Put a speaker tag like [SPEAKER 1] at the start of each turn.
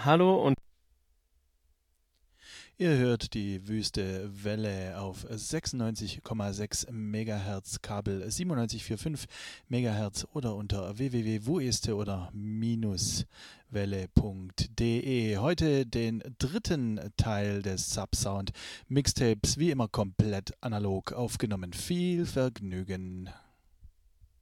[SPEAKER 1] Hallo und
[SPEAKER 2] Ihr hört die Wüste Welle auf 96,6 MHz, Kabel 97,45 MHz oder unter www.wueste oder -welle.de. Heute den dritten Teil des Subsound Mixtapes, wie immer komplett analog aufgenommen. Viel Vergnügen.